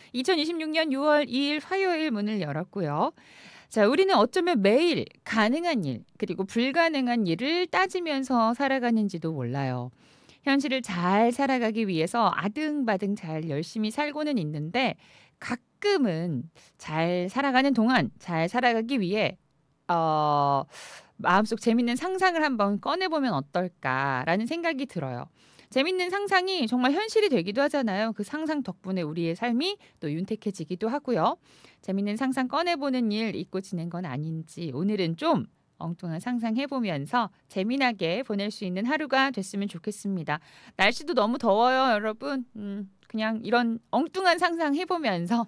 2026년 6월 2일 화요일 문을 열었고요. 자, 우리는 어쩌면 매일 가능한 일, 그리고 불가능한 일을 따지면서 살아가는지도 몰라요. 현실을 잘 살아가기 위해서 아등바등 잘 열심히 살고는 있는데 가끔은 잘 살아가는 동안 잘 살아가기 위해 어, 마음속 재밌는 상상을 한번 꺼내보면 어떨까라는 생각이 들어요. 재밌는 상상이 정말 현실이 되기도 하잖아요. 그 상상 덕분에 우리의 삶이 또 윤택해지기도 하고요. 재밌는 상상 꺼내보는 일 잊고 지낸 건 아닌지 오늘은 좀 엉뚱한 상상해보면서 재미나게 보낼 수 있는 하루가 됐으면 좋겠습니다. 날씨도 너무 더워요, 여러분. 그냥 이런 엉뚱한 상상 해보면서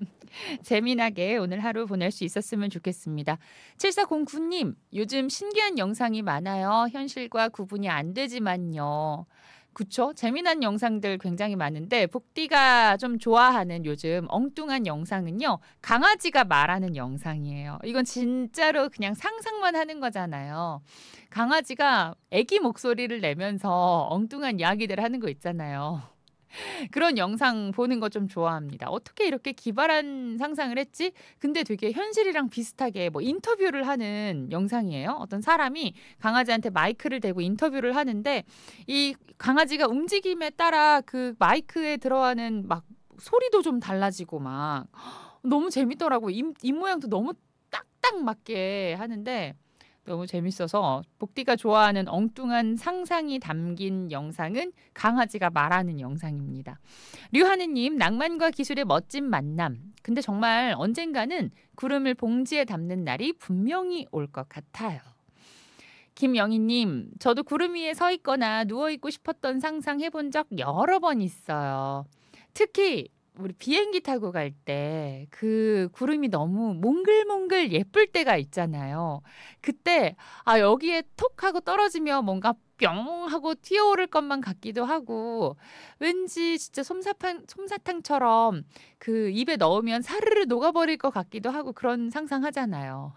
재미나게 오늘 하루 보낼 수 있었으면 좋겠습니다. 7409님, 요즘 신기한 영상이 많아요. 현실과 구분이 안 되지만요. 그쵸? 재미난 영상들 굉장히 많은데 복디가 좀 좋아하는 요즘 엉뚱한 영상은요. 강아지가 말하는 영상이에요. 이건 진짜로 그냥 상상만 하는 거잖아요. 강아지가 애기 목소리를 내면서 엉뚱한 이야기들을 하는 거 있잖아요. 그런 영상 보는 거 좀 좋아합니다. 어떻게 이렇게 기발한 상상을 했지? 근데 되게 현실이랑 비슷하게 뭐 인터뷰를 하는 영상이에요. 어떤 사람이 강아지한테 마이크를 대고 인터뷰를 하는데 이 강아지가 움직임에 따라 그 마이크에 들어가는 막 소리도 좀 달라지고 막 너무 재밌더라고요. 입 모양도 너무 딱딱 맞게 하는데 너무 재밌어서 복디가 좋아하는 엉뚱한 상상이 담긴 영상은 강아지가 말하는 영상입니다. 류하느님, 낭만과 기술의 멋진 만남. 근데 정말 언젠가는 구름을 봉지에 담는 날이 분명히 올 것 같아요. 김영희님, 저도 구름 위에 서 있거나 누워 있고 싶었던 상상 해본 적 여러 번 있어요. 특히 우리 비행기 타고 갈 때 그 구름이 너무 몽글몽글 예쁠 때가 있잖아요. 그때 여기에 톡 하고 떨어지면 뭔가 뿅 하고 튀어오를 것만 같기도 하고 왠지 진짜 솜사탕처럼 그 입에 넣으면 사르르 녹아버릴 것 같기도 하고 그런 상상하잖아요.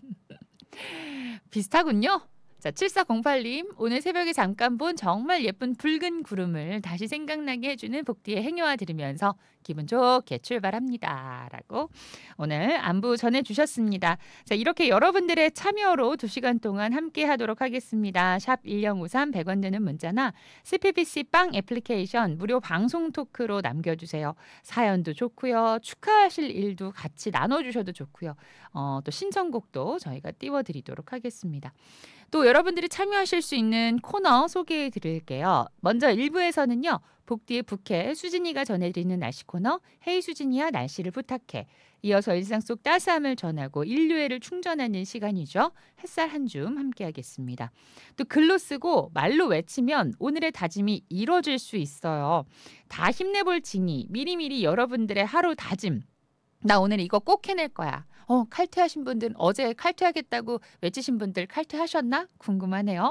비슷하군요. 자, 7408님, 오늘 새벽에 잠깐 본 정말 예쁜 붉은 구름을 다시 생각나게 해주는 복디의 행여와 들으면서 기분 좋게 출발합니다. 라고 오늘 안부 전해주셨습니다. 자, 이렇게 여러분들의 참여로 2시간 동안 함께 하도록 하겠습니다. 샵 1053 100원 드는 문자나 CPBC 빵 애플리케이션 무료 방송 토크로 남겨주세요. 사연도 좋고요. 축하하실 일도 같이 나눠주셔도 좋고요. 또 신청곡도 저희가 띄워드리도록 하겠습니다. 또 여러분들이 참여하실 수 있는 코너 소개해 드릴게요. 먼저 1부에서는요. 복디의 부캐 수진이가 전해드리는 날씨 코너 헤이 수진이야 날씨를 부탁해. 이어서 일상 속 따스함을 전하고 인류애를 충전하는 시간이죠. 햇살 한 줌 함께하겠습니다. 또 글로 쓰고 말로 외치면 오늘의 다짐이 이뤄질 수 있어요. 다 힘내볼 징이 미리미리 여러분들의 하루 다짐. 나 오늘 이거 꼭 해낼 거야. 칼퇴하신 분들은 어제 칼퇴하겠다고 외치신 분들 칼퇴하셨나? 궁금하네요.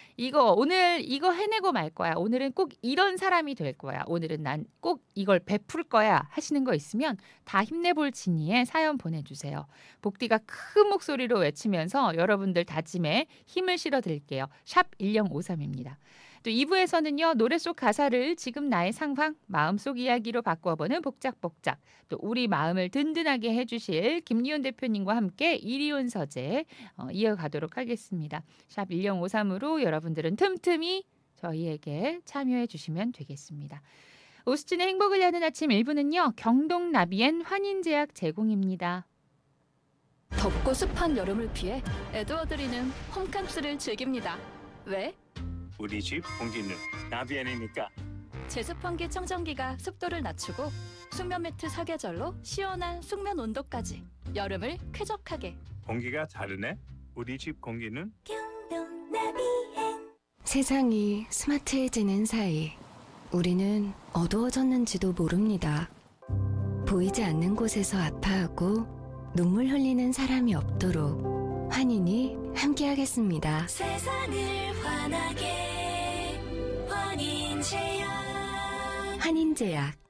오늘 이거 해내고 말 거야. 오늘은 꼭 이런 사람이 될 거야. 오늘은 난 꼭 이걸 베풀 거야. 하시는 거 있으면 다 힘내볼 지니에 사연 보내주세요. 복디가 큰 목소리로 외치면서 여러분들 다짐에 힘을 실어 드릴게요. 샵 1053입니다. 또 2부에서는요. 노래 속 가사를 지금 나의 상황, 마음속 이야기로 바꿔보는 복작복작. 또 우리 마음을 든든하게 해주실 김리훈 대표님과 함께 이리온 서재 이어가도록 하겠습니다. 샵 1053으로 여러분들은 틈틈이 저희에게 참여해 주시면 되겠습니다. 오스틴의 행복을 여는 아침 1부는요. 경동나비엔 환인제약 제공입니다. 덥고 습한 여름을 피해 에드워드리는 홈캠프를 즐깁니다. 왜? 우리 집 공기는 나비엔이니까. 제습 환기 청정기가 습도를 낮추고 숙면 매트 사계절로 시원한 숙면 온도까지 여름을 쾌적하게. 공기가 다르네. 우리 집 공기는 세상이 스마트해지는 사이 우리는 어두워졌는지도 모릅니다. 보이지 않는 곳에서 아파하고 눈물 흘리는 사람이 없도록 환인이 함께하겠습니다. 세상을 환하게 환인제약. 환인제약